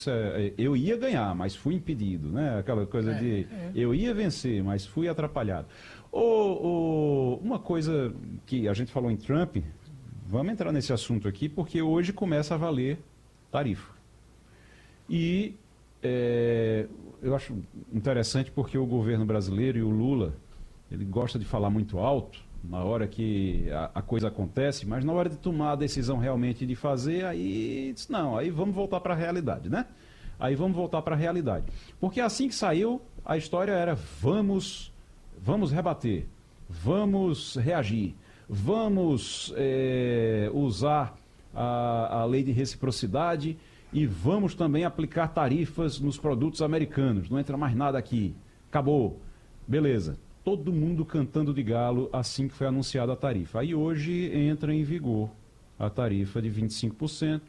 eu ia ganhar, mas fui impedido, né? Aquela coisa de eu ia vencer, mas fui atrapalhado. Uma coisa que a gente falou em Trump, vamos entrar nesse assunto aqui, porque hoje começa a valer tarifa. E eu acho interessante porque o governo brasileiro e o Lula, ele gosta de falar muito alto na hora que a coisa acontece, mas na hora de tomar a decisão realmente de fazer, aí diz, não, aí vamos voltar para a realidade, né? Aí vamos voltar para a realidade. Porque assim que saiu, a história era vamos rebater, vamos reagir, vamos usar a lei de reciprocidade e vamos também aplicar tarifas nos produtos americanos. Não entra mais nada aqui. Acabou. Beleza. Todo mundo cantando de galo assim que foi anunciada a tarifa. Aí hoje entra em vigor a tarifa de 25%.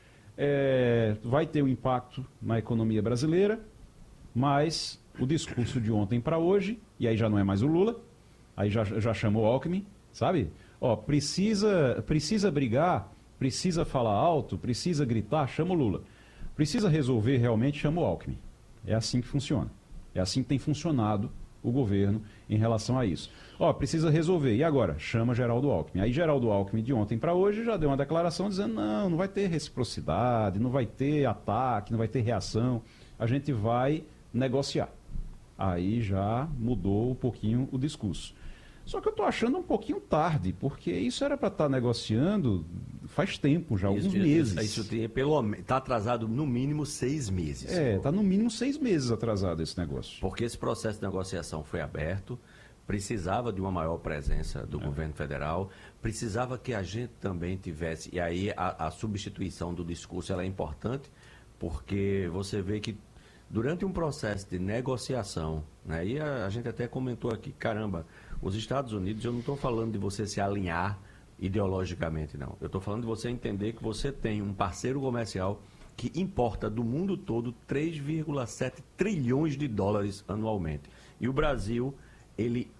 Vai ter um impacto na economia brasileira, mas o discurso de ontem para hoje, e aí já não é mais o Lula, aí já chamou o Alckmin, sabe? Ó, precisa brigar, precisa falar alto, precisa gritar, chama o Lula. Precisa resolver realmente, chama o Alckmin. É assim que funciona. É assim que tem funcionado o governo em relação a isso. Ó, precisa resolver. E agora? Chama Geraldo Alckmin. Aí Geraldo Alckmin, de ontem para hoje, já deu uma declaração dizendo não vai ter reciprocidade, não vai ter ataque, não vai ter reação. A gente vai negociar. Aí já mudou um pouquinho o discurso. Só que eu estou achando um pouquinho tarde, porque isso era para estar negociando faz tempo, já alguns meses. Isso está atrasado no mínimo 6 meses. Está no mínimo 6 meses atrasado esse negócio. Porque esse processo de negociação foi aberto, precisava de uma maior presença do governo federal, precisava que a gente também tivesse, e aí a substituição do discurso ela é importante, porque você vê que durante um processo de negociação, né, e a gente até comentou aqui, caramba, os Estados Unidos, eu não estou falando de você se alinhar ideologicamente, não. Eu estou falando de você entender que você tem um parceiro comercial que importa do mundo todo 3,7 trilhões de dólares anualmente. E o Brasil, ele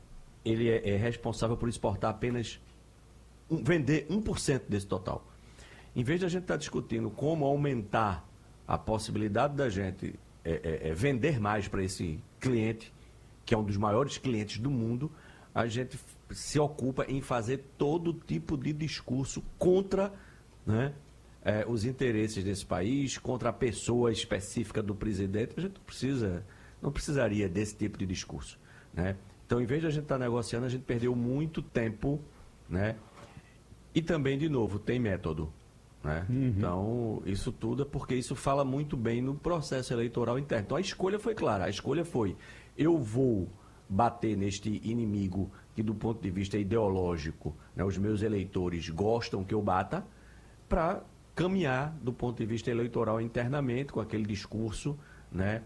é responsável por exportar apenas, vender 1% desse total. Em vez de a gente estar discutindo como aumentar a possibilidade da gente vender mais para esse cliente, que é um dos maiores clientes do mundo, a gente se ocupa em fazer todo tipo de discurso contra, né, os interesses desse país, contra a pessoa específica do presidente. A gente não precisaria desse tipo de discurso, né? Então, em vez de a gente estar negociando, a gente perdeu muito tempo, né? E também, de novo, tem método, né? Então, isso tudo é porque isso fala muito bem no processo eleitoral interno. Então, a escolha foi clara. A escolha foi, eu vou bater neste inimigo que, do ponto de vista ideológico, né, os meus eleitores gostam que eu bata, para caminhar, do ponto de vista eleitoral internamente, com aquele discurso, né,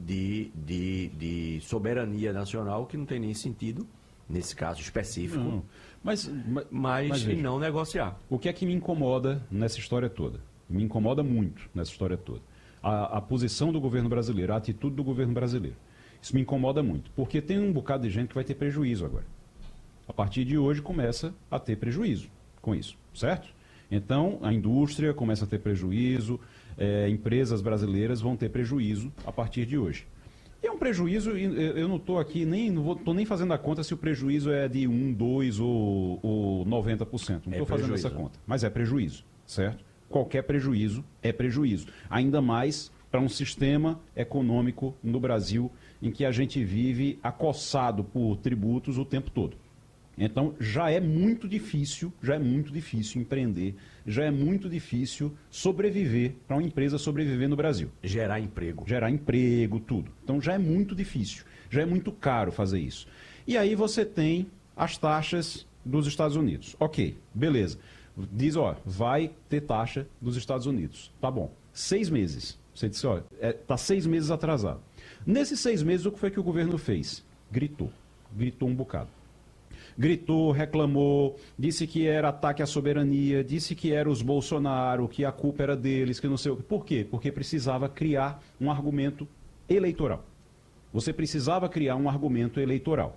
de soberania nacional, que não tem nem sentido, nesse caso específico, não. Mas e não negociar. O que é que me incomoda nessa história toda? Me incomoda muito nessa história toda. A posição do governo brasileiro, a atitude do governo brasileiro. Isso me incomoda muito, porque tem um bocado de gente que vai ter prejuízo agora. A partir de hoje começa a ter prejuízo com isso, certo? Então, a indústria começa a ter prejuízo, empresas brasileiras vão ter prejuízo a partir de hoje. E é um prejuízo, eu não estou aqui, não estou nem fazendo a conta se o prejuízo é de 1, 2 ou 90%. Não estou fazendo essa conta, mas é prejuízo, certo? Qualquer prejuízo é prejuízo. Ainda mais para um sistema econômico no Brasil em que a gente vive acossado por tributos o tempo todo. Então, já é muito difícil empreender, já é muito difícil sobreviver, para uma empresa sobreviver no Brasil. Gerar emprego. Gerar emprego, tudo. Então, já é muito difícil, já é muito caro fazer isso. E aí você tem as taxas dos Estados Unidos. Ok, beleza. Diz, ó, vai ter taxa dos Estados Unidos. Tá bom. 6 meses. Você disse, ó, tá 6 meses atrasado. Nesses 6 meses, o que foi que o governo fez? Gritou. Gritou um bocado. Gritou, reclamou, disse que era ataque à soberania, disse que era os Bolsonaro, que a culpa era deles, que não sei o quê. Por quê? Porque precisava criar um argumento eleitoral. Você precisava criar um argumento eleitoral.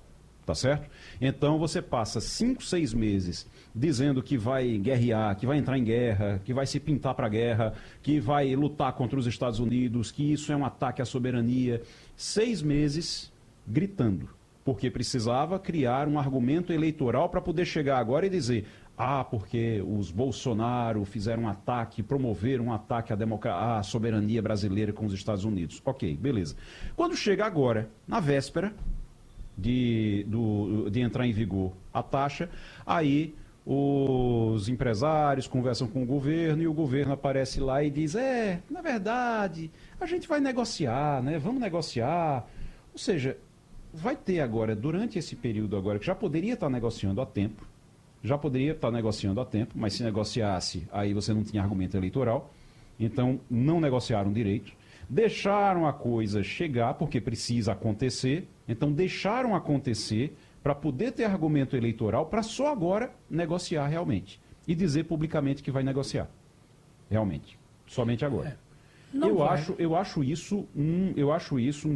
tá certo? Então você passa 5, 6 meses dizendo que vai guerrear, que vai entrar em guerra, que vai se pintar para a guerra, que vai lutar contra os Estados Unidos, que isso é um ataque à soberania. 6 meses gritando, porque precisava criar um argumento eleitoral para poder chegar agora e dizer: ah, porque os Bolsonaro fizeram um ataque, promoveram um ataque à soberania brasileira com os Estados Unidos. Ok, beleza. Quando chega agora, na véspera de entrar em vigor a taxa, aí os empresários conversam com o governo e o governo aparece lá e diz: na verdade, a gente vai negociar, né? Vamos negociar. Ou seja, vai ter agora, durante esse período agora, que já poderia estar negociando há tempo, mas se negociasse, aí você não tinha argumento eleitoral, então não negociaram direito, deixaram a coisa chegar, porque precisa acontecer, então deixaram acontecer para poder ter argumento eleitoral, para só agora negociar realmente, e dizer publicamente que vai negociar, realmente, somente agora. Eu acho isso um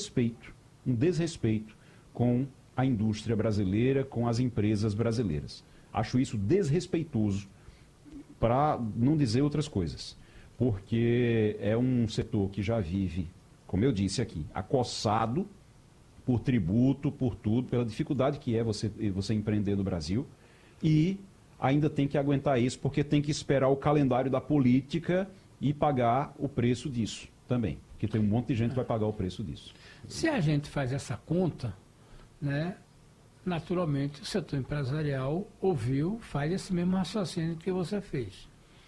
desrespeito com a indústria brasileira, com as empresas brasileiras. Acho isso desrespeitoso, para não dizer outras coisas, porque é um setor que já vive, como eu disse aqui, acossado por tributo, por tudo, pela dificuldade que é você empreender no Brasil, e ainda tem que aguentar isso, porque tem que esperar o calendário da política e pagar o preço disso também, porque tem um monte de gente que vai pagar o preço disso. Se a gente faz essa conta, né, naturalmente o setor empresarial faz esse mesmo raciocínio que você fez.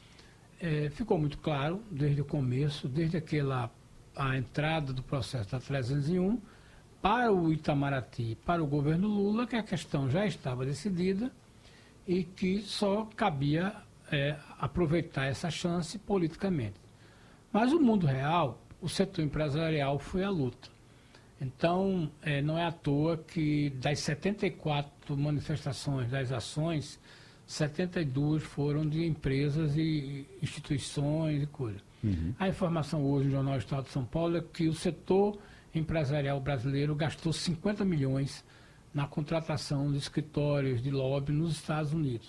Ficou muito claro desde o começo, desde a entrada do processo da 301, para o Itamaraty, para o governo Lula, que a questão já estava decidida e que só cabia aproveitar essa chance politicamente. Mas o mundo real, o setor empresarial foi à luta. Então, não é à toa que das 74 manifestações, das ações, 72 foram de empresas e instituições e coisas. Uhum. A informação hoje no Jornal Estado de São Paulo é que o setor empresarial brasileiro gastou 50 milhões na contratação de escritórios de lobby nos Estados Unidos.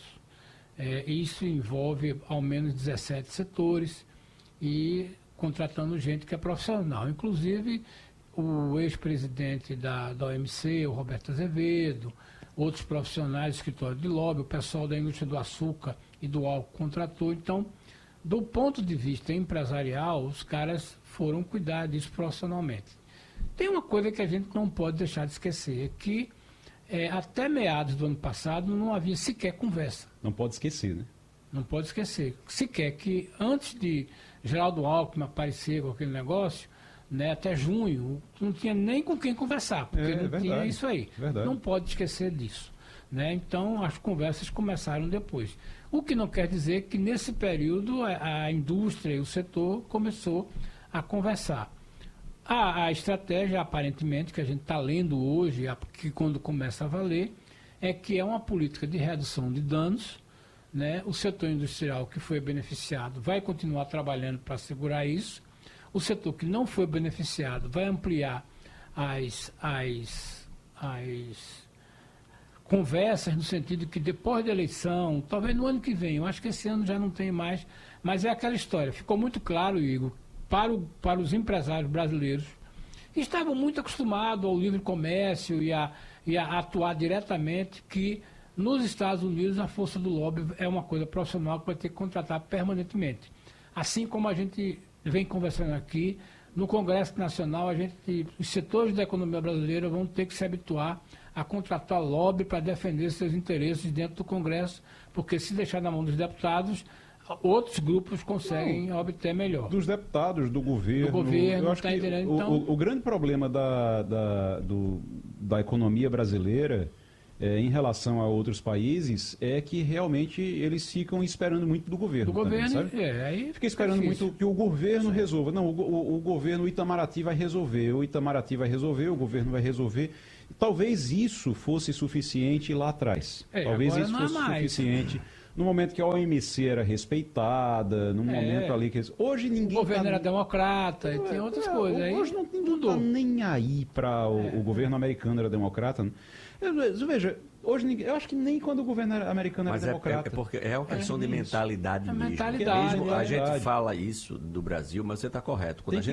Isso envolve ao menos 17 setores e contratando gente que é profissional, inclusive o ex-presidente da OMC, o Roberto Azevedo, outros profissionais do escritório de lobby, o pessoal da indústria do açúcar e do álcool contratou. Então, do ponto de vista empresarial, os caras foram cuidar disso profissionalmente. Tem uma coisa que a gente não pode deixar de esquecer, que até meados do ano passado não havia sequer conversa. Não pode esquecer, né? Não pode esquecer. Sequer que antes de Geraldo Alckmin aparecer com aquele negócio, né, até junho, não tinha nem com quem conversar, porque não tinha isso aí. Verdade. Não pode esquecer disso. Né? Então, as conversas começaram depois. O que não quer dizer que, nesse período, a indústria e o setor começou a conversar. A estratégia, aparentemente, que a gente está lendo hoje, que quando começa a valer, é que é uma política de redução de danos. Né? O setor industrial que foi beneficiado vai continuar trabalhando para segurar isso. O setor que não foi beneficiado vai ampliar as conversas, no sentido de que depois da eleição, talvez no ano que vem, eu acho que esse ano já não tem mais, mas é aquela história. Ficou muito claro, Igor, para os empresários brasileiros, que estavam muito acostumados ao livre comércio e a atuar diretamente, que nos Estados Unidos a força do lobby é uma coisa profissional que vai ter que contratar permanentemente. Assim como a gente vem conversando aqui, no Congresso Nacional, os setores da economia brasileira vão ter que se habituar a contratar lobby para defender seus interesses dentro do Congresso, porque se deixar na mão dos deputados, outros grupos conseguem obter melhor. Dos deputados, do governo. Eu acho que o grande problema da economia brasileira em relação a outros países é que realmente eles ficam esperando muito do governo. Aí fica esperando muito que o governo resolva. Não, o governo, o Itamaraty vai resolver, o governo vai resolver. Talvez isso fosse suficiente lá atrás. Talvez isso fosse suficiente no momento que a OMC era respeitada, num momento ali que... Hoje O ninguém governo era democrata e tinha outras coisas. Aí hoje ninguém mudou. está nem aí para o governo americano era democrata. Veja, hoje eu acho que nem quando o governo americano era Mas democrata. é porque é uma questão de isso. mentalidade É mesmo. mentalidade, Mesmo a é gente verdade. fala isso do Brasil, mas você está correto. Quando Tem a que